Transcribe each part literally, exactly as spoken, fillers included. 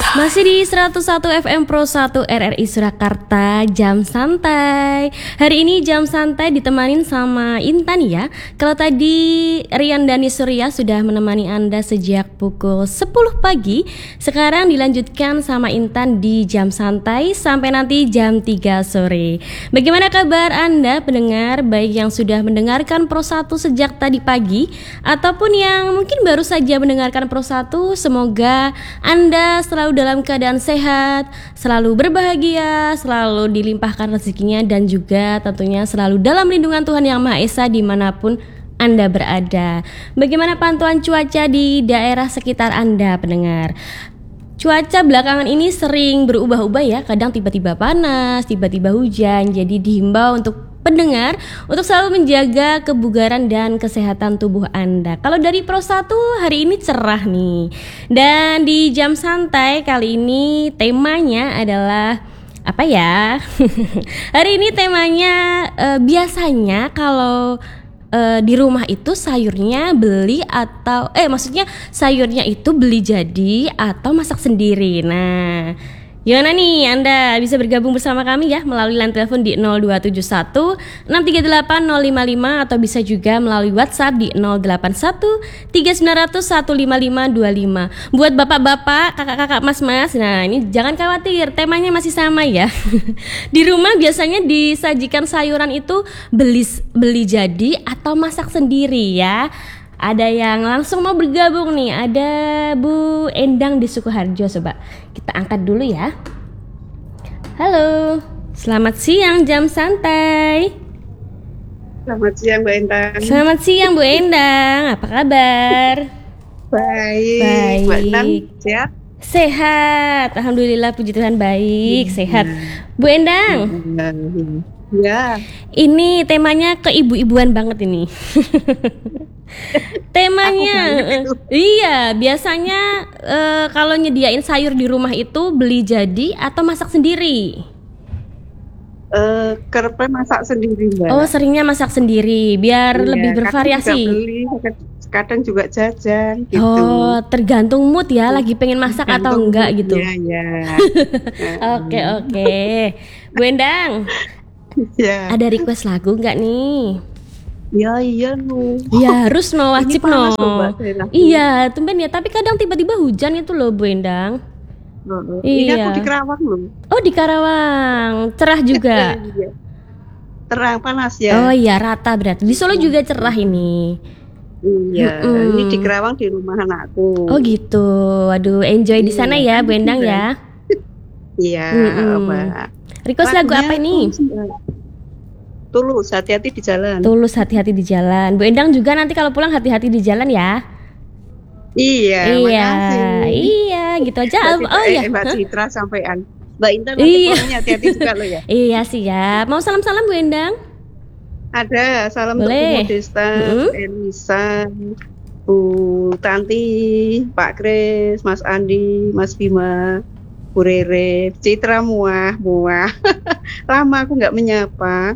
Masih di seratus satu F M Pro satu R R I Surakarta, Jam Santai. Hari ini Jam Santai ditemanin sama Intan ya. Kalau tadi Rian Dani Surya sudah menemani Anda sejak pukul sepuluh pagi, sekarang dilanjutkan sama Intan di Jam Santai sampai nanti jam tiga sore. Bagaimana kabar Anda pendengar, baik yang sudah mendengarkan Pro satu sejak tadi pagi ataupun yang mungkin baru saja mendengarkan Pro satu, semoga Anda selalu dalam keadaan sehat, selalu berbahagia, selalu dilimpahkan rezekinya, dan juga tentunya selalu dalam lindungan Tuhan Yang Maha Esa dimanapun Anda berada. Bagaimana pantauan cuaca di daerah sekitar Anda pendengar? Cuaca belakangan ini sering berubah-ubah ya, kadang tiba-tiba panas, tiba-tiba hujan. Jadi dihimbau untuk pendengar untuk selalu menjaga kebugaran dan kesehatan tubuh Anda. Kalau dari Pro satu hari ini cerah nih. Dan di Jam Santai kali ini temanya adalah apa ya? Hari ini temanya uh, biasanya kalau uh, di rumah itu sayurnya beli atau eh maksudnya sayurnya itu beli jadi atau masak sendiri. Nah, gimana nih Anda bisa bergabung bersama kami ya melalui line telepon di nol dua tujuh satu enam tiga delapan nol lima lima atau bisa juga melalui WhatsApp di nol delapan satu tiga sembilan nol nol satu lima lima dua lima. Buat bapak-bapak, kakak-kakak, mas-mas, nah ini jangan khawatir, temanya masih sama ya. Di rumah biasanya disajikan sayuran itu beli beli jadi atau masak sendiri ya. Ada yang langsung mau bergabung nih, ada Bu Endang di Sukoharjo. Coba kita angkat dulu ya. Halo, selamat siang Jam Santai. Selamat siang Bu Endang. Selamat siang Bu Endang, apa kabar? Baik. Baik. Bu Endang sehat? Sehat, alhamdulillah, puji Tuhan baik, hmm. sehat. Bu Endang. Hmm. Ya. Ini temanya keibu-ibuan banget ini. Temanya uh, iya biasanya uh, kalau nyediain sayur di rumah itu beli jadi atau masak sendiri? Uh, kerpe masak sendiri Mbak. Oh, seringnya masak sendiri biar iya, lebih bervariasi. Kadang beli, kadang juga jajan gitu. Oh, tergantung mood ya, lagi pengen masak tergantung atau enggak gitu. Iya, iya. Oke, oke. Bu Endang. Ya. Ada request lagu enggak nih? Ya iya no. Iya harus no, wajib no. Iya tumben ya, tapi kadang tiba-tiba hujan itu loh Bu Endang. Oh, iya. Ini aku di Karawang loh. Oh di Karawang, cerah juga. Terang panas ya. Oh iya rata berarti. Di Solo juga cerah ini. Iya, mm-hmm. Ini di Karawang di rumah anakku. Oh gitu, waduh enjoy di sana ya Bu Endang ya. Iya, mm-hmm. Mbak. Request lagu apa ini? Tulus, hati-hati di jalan. Tulus, hati-hati di jalan. Bu Endang juga nanti kalau pulang hati-hati di jalan ya. Iya, iya, makasih. Iya, gitu aja. Mbak oh Citra, ya. Mbak Citra sampean. Mbak Intan nanti iya. pulangnya hati-hati juga lo ya. Iya siap. Mau salam-salam Bu Endang? Ada, salam boleh. untuk Bu Desta, mm-hmm. Elisa, Bu Tanti, Pak Kris, Mas Andi, Mas Bima, Bu Rere, Citra, muah, muah. Lama aku nggak menyapa.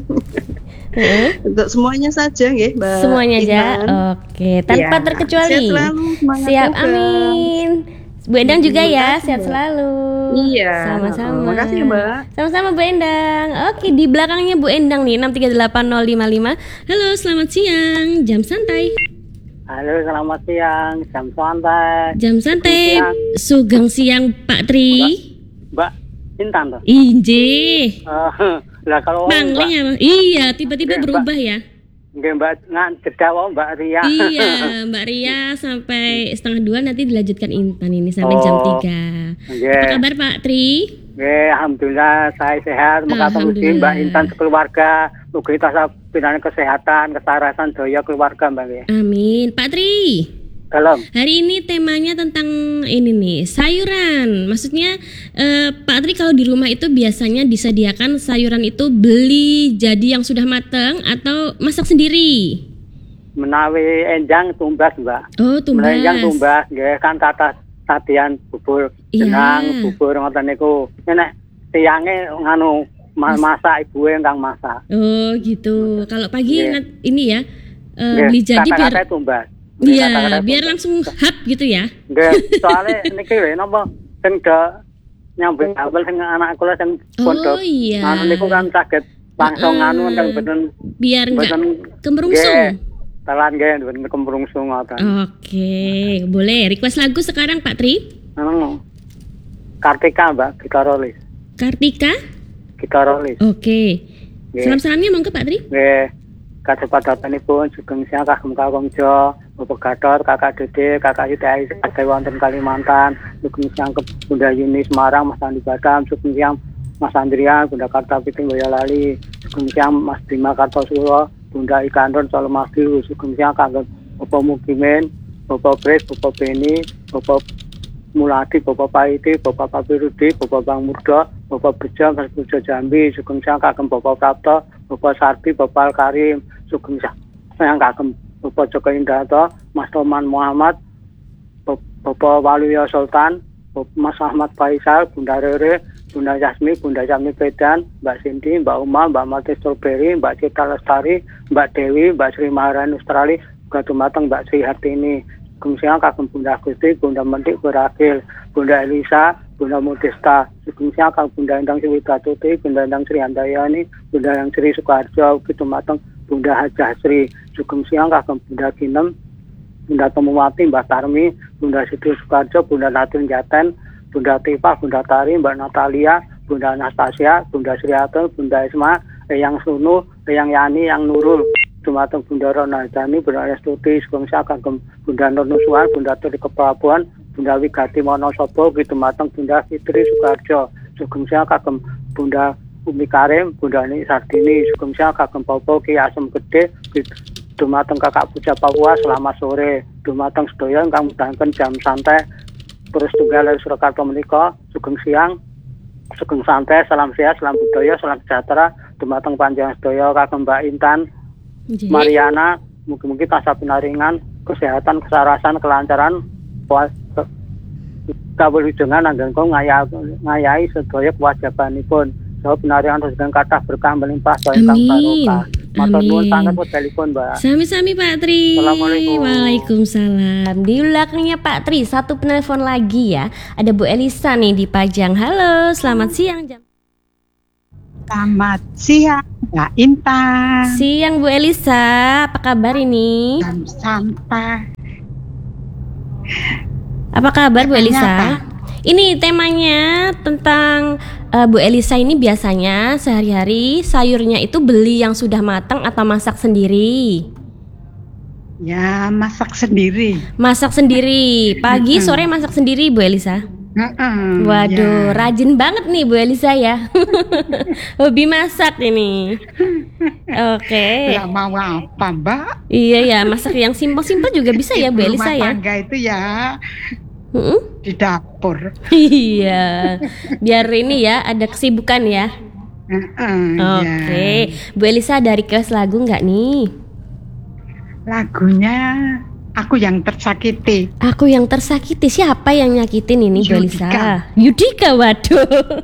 uh. Untuk semuanya saja ya Mbak. Semuanya aja. Oke, tanpa ya, terkecuali. Sehat selalu, siap, juga. Amin. Bu Endang juga ya, kasih, sehat Mbak. Selalu. Iya. Sama-sama. Makasih Mbak. Sama-sama Bu Endang. Oke, di belakangnya Bu Endang nih enam tiga delapan nol lima lima. Halo, selamat siang. Jam Santai. Halo, selamat siang. Jam Santai. Jam Santai. Sugeng siang Pak Tri. Mbak Intan tuh. Inje. Uh, lah kalau Bangling ya, iya tiba-tiba Mbak, berubah ya. Nggih Mbak, ngan jeda wae Mbak Ria. Iya, Mbak Ria sampai setengah dua, nanti dilanjutkan Intan ini sampai oh, jam tiga. Yeah. Apa kabar Pak Tri? Nggih, alhamdulillah saya sehat. Mugi Mbak Intan sekeluarga mugi tansah pinane kesehatan, kesarasan daya keluarga Mbak. Amin. Pak Tri. Dalam. Hari ini temanya tentang ini nih, sayuran. Maksudnya eh, Pak Tri kalau di rumah itu biasanya disediakan sayuran itu beli jadi yang sudah matang atau masak sendiri? Menawi enjang tumbas Mbak. Oh tumbas. Menawi enjang tumbas, nggih kan kata tadian bubur jenang, yeah. bubur ngoten niku. Nek tiange nganu masak ibu ingkang masak. Oh gitu. Kalau pagi yeah. ini ya uh, yeah. beli jadi kata-kata biar tumbas. Iya, biar langsung hap gitu ya. Nggih, soalnya niki lho napa sing do nyambut awal sing anak kula sing pondok. Oh iya. Anu niku kan saged langsung Uh-uh. anu teng beten Biar nggak beten kemerungsung. Talan nggih beten kemrungsung ngoten. Oke, boleh. Request lagu sekarang Pak Tri? Anu Kartika Mbak, gitarolis. Kartika? Gitarolis. Oke. Nggih. Salam-salamnya monggo Pak Tri. Nggih. Kasepadanipun Sugeng Siang kagem Kawangja, Bapak Gatot, Kakak Dede, Kakak Yudai, Kakak wonten Kalimantan, Sugeng Siang ke Bunda Yuni Semarang, Mas Andi Badam, Sugeng Siang Mas Andrian, Bunda Kartapiting Boyolali, Sugeng Siang Mas Bima Kartosuro, Bunda Ikandon Solo Maju, Sugeng Siang kagem Bapak Mukimin, Bapak Grace, Bapak Beni, Bapak Muladi, Bapak Paiti, Bapak Papirudi, Bapak Bang Murdo, Bapak Bejo, Mas Bejo Jambi, Sugeng Siang kagem Bapak Prapto, Bapak Sardi, Bapak Karim, Sugeng Siang kagem Bapak Joko Indarto, Mas Toman Muhammad, Bapak Waluyo Sultan, Mas Ahmad Faisal, Bunda Rere, Bunda Yasmi, Bunda Yasmi Pedan, Mbak Cindy, Mbak Uma, Mbak Mati Strawberry, Mbak Cita Lestari, Mbak Dewi, Mbak Sri Maharani Australia, juga dumateng Mbak Sri Hartini. Sugeng Siang kagem Bunda Gusti, Bunda Mendik Beragil, Bunda Elisa, Bunda Modesta, Sugeng Siang kagem Bunda Endang Sriwidatuti, Bunda Endang Sri Handayani, Bunda Endang Sri Sukoharjo, ugi dumateng Bunda Hajah Sri. Sugeng Siang kagem Bunda Kinem, Bunda Temuwati, Mbak Tarmi, Bunda Siti Sukoharjo, Bunda Natin Jaten, Bunda Tifa, Bunda Tari, Mbak Natalia, Bunda Anastasia, Bunda Sriatul, Bunda Isma, Eyang Sunu, Eyang Yani, Eyang Nurul, dumateng Bunda Ronaldani, Bunda Restuti, Sugeng Siang kagem Bunda Nur Nusuhan, Bunda Turi Kepelabuhan, Bunda Wigati Monosobo, ugi dumateng Bunda Fitri Sukoharjo. Sugeng Siang kagem Bunda Umi Karim, Bunda Ni Sardini, Sugeng Siang kagem Popo Ki Asem Gede, dumateng Kakak Puja Papua, selamat sore. Dumateng sedaya ingkang mudahaken jam santai terus tunggal dari Surakarta menika, Sugeng Siang, Sugeng santai, salam sehat, salam budaya, salam sejahtera, dumateng panjenengan sedaya kagem Mbak Intan, Nggih. Mariana, mungkin-mungkin tansah pinaringan kesehatan, kesarasan, kelancaran, kawulujengan anggenipun ngayahi sedaya kewajibanipun. Saha pinaringan rezeki kathah berkah melimpah saha ingkang barokah. Matur nuwun sanget wedalipun, Mbak. Sami-sami Pak Tri. Assalamualaikum. Waalaikumsalam. Di belakangnya Pak Tri, satu penelpon lagi ya. Ada Bu Elisa nih di Pajang. Halo, selamat siang. Jam Selamat siang, Mbak Intan. siang Bu Elisa, apa kabar ini? Jam santai. Apa kabar Bu Temanya Elisa? apa? Ini temanya tentang uh, Bu Elisa ini biasanya sehari-hari sayurnya itu beli yang sudah matang atau masak sendiri? Ya, masak sendiri. Masak sendiri. Pagi, sore masak sendiri Bu Elisa? Heeh, Waduh, ya. rajin banget nih Bu Elisa ya. Hobi masak ini. Oke. Ya mau apa, Mbak? Iya ya, masak yang simpel-simpel juga bisa ya Bu Ibu Elisa rumah ya. tangga itu ya Mm-mm. di dapur. Iya. Biar ini ya ada kesibukan ya. Heeh, Oke. ya. Bu Elisa ada request lagu nggak nih? Lagunya Aku Yang Tersakiti. Aku Yang Tersakiti. Siapa yang nyakitin ini Bu Elisa? Yudika. Yudika, waduh.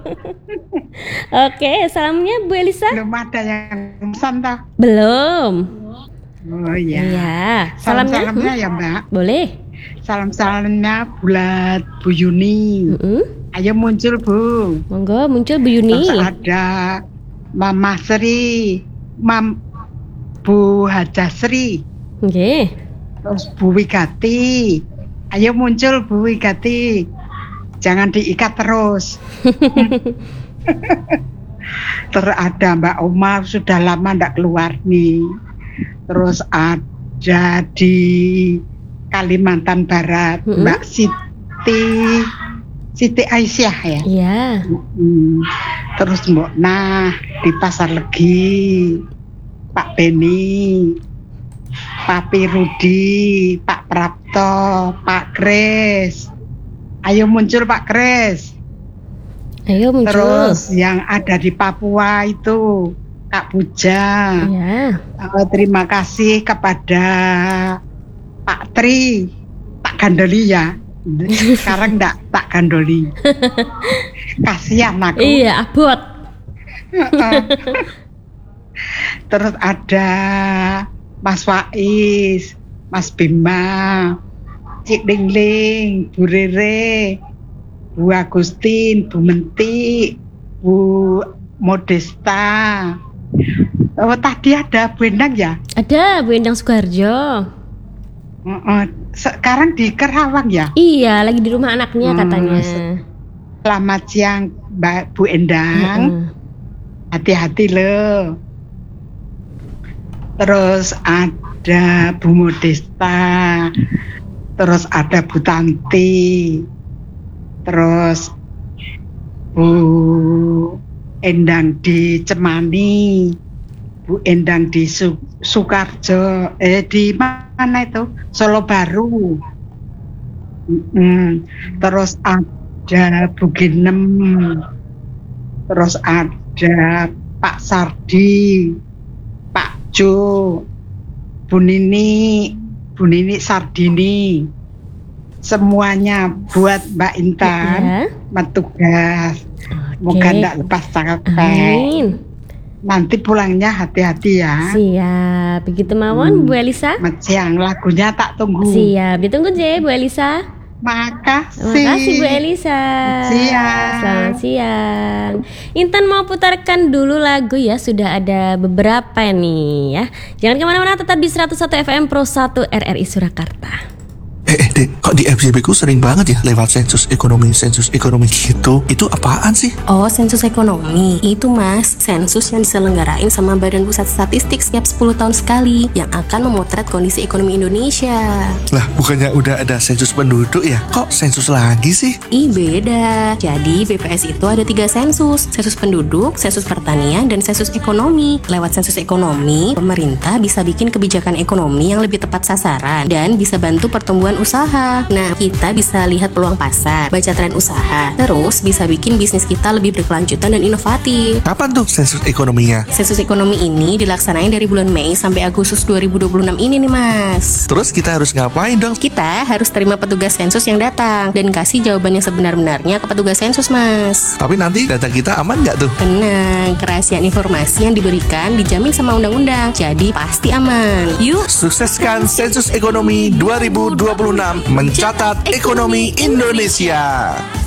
Oke, salamnya Bu Elisa. Belum ada yang pesan toh? Belum. Oh iya. Iya. Salamnya Salam-salamnya hmm? ya, Mbak. Boleh. Salam-salamnya buat Bu Yuni. Mm-mm. Ayo muncul, Bu. Monggo muncul Bu Yuni. Terus ada Mama Sri, Mam Bu Hajah Sri, Oke. terus Bu Wigati. Ayo muncul Bu Wigati. Jangan diikat terus. Terus ada Mbak Oma, sudah lama ndak keluar nih. Terus ada di Kalimantan Barat, Mm-mm. Mbak Siti Siti Aisyah ya. Iya. Hmm. Terus Mbok Nah di Pasar Legi, Pak Beni, Pak Pirudi, Pak Prapto, Pak Kris. Ayo muncul Pak Kris. Ayo muncul. Terus yang ada di Papua itu Kak Puja. Iya. Eh, terima kasih kepada Pak Tri, tak gandoli ya. Sekarang enggak tak gandoli. Kasihan aku. Iya, abot. Terus ada Mas Faiz, Mas Bima, Cik Dingling, Bu Rere, Bu Agustin, Bu Menti, Bu Modesta. Oh, tadi ada Bu Endang ya? Ada Bu Endang Sukoharjo. Uh, uh, sekarang di Kerawang ya? Iya, lagi di rumah anaknya Hmm, katanya. Selamat siang Mbak Bu Endang. Mm-mm. Hati-hati loh. Terus ada Bu Modesta. Terus ada Bu Tanti. Terus Bu Endang di Cemani. Bu Endang di Su- Sukarjo. Eh di mana itu? Solo Baru. Mm-mm. Terus ada Bu Ginem. Terus ada Pak Sardi, Pak Jo, Bu Nini, Bu Nini Sardini. Semuanya buat Mbak Intan, Ya. petugas. Moga Oke. tidak lepas capek. Amin. Nanti pulangnya hati-hati ya. Siap. Begitu mawon Hmm. Bu Elisa. Selamat siang, lagunya tak tunggu. Siap. Ditunggu je Bu Elisa. Makasih. Terima kasih Bu Elisa. Siang. Selamat siang. Intan mau putarkan dulu lagu ya. Sudah ada beberapa nih ya. Jangan kemana-mana, tetap di seratus satu F M Pro satu R R I Surakarta. Eh, eh, Dek, kok di F Y P ku sering banget ya lewat sensus ekonomi, sensus ekonomi gitu. Itu apaan sih? Oh, sensus ekonomi. Itu mas, sensus yang diselenggarain sama Badan Pusat Statistik setiap sepuluh tahun sekali, yang akan memotret kondisi ekonomi Indonesia. Lah, bukannya udah ada sensus penduduk ya? Kok sensus lagi sih? Ih, beda. Jadi B P S itu ada tiga sensus: sensus penduduk, sensus pertanian, dan sensus ekonomi. Lewat sensus ekonomi, pemerintah bisa bikin kebijakan ekonomi yang lebih tepat sasaran dan bisa bantu pertumbuhan usaha. Nah, kita bisa lihat peluang pasar, baca tren usaha, terus bisa bikin bisnis kita lebih berkelanjutan dan inovatif. Kapan tuh sensus ekonominya? Sensus ekonomi ini dilaksanain dari bulan Mei sampai Agustus dua ribu dua puluh enam ini nih mas. Terus kita harus ngapain dong? Kita harus terima petugas sensus yang datang dan kasih jawaban yang sebenar-benarnya ke petugas sensus mas. Tapi nanti data kita aman nggak tuh? Tenang, kerahasiaan informasi yang diberikan dijamin sama undang-undang, jadi pasti aman. Yuk, Sukseskan sensus ekonomi dua ribu dua puluh enam mencatat ekonomi Indonesia.